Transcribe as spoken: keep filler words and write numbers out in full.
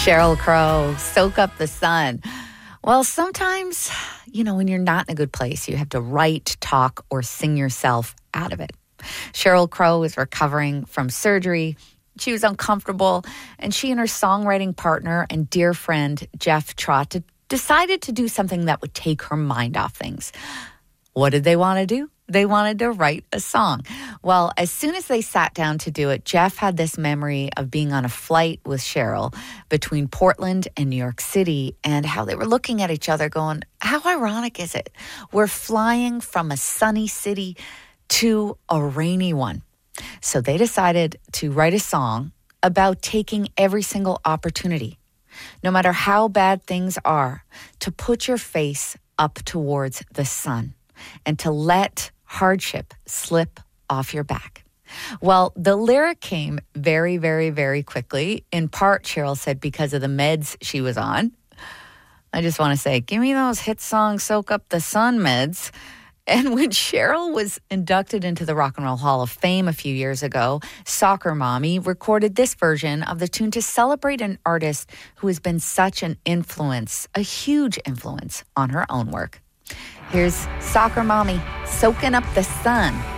Sheryl Crow, Soak Up the Sun. Well, sometimes, you know, when you're not in a good place, you have to write, talk, or sing yourself out of it. Sheryl Crow is recovering from surgery. She was uncomfortable, and she and her songwriting partner and dear friend, Jeff Trott, decided to do something that would take her mind off things. What did they want to do? They wanted to write a song. Well, as soon as they sat down to do it, Jeff had this memory of being on a flight with Sheryl between Portland and New York City, and how they were looking at each other going, how ironic is it? We're flying from a sunny city to a rainy one. So they decided to write a song about taking every single opportunity, no matter how bad things are, to put your face up towards the sun and to let hardship slip off your back. Well, the lyric came very, very, very quickly. In part, Sheryl said, because of the meds she was on. I just want to say, give me those hit songs, Soak Up the Sun meds. And when Sheryl was inducted into the Rock and Roll Hall of Fame a few years ago, Soccer Mommy recorded this version of the tune to celebrate an artist who has been such an influence, a huge influence on her own work. Here's Soccer Mommy, Soaking Up the Sun.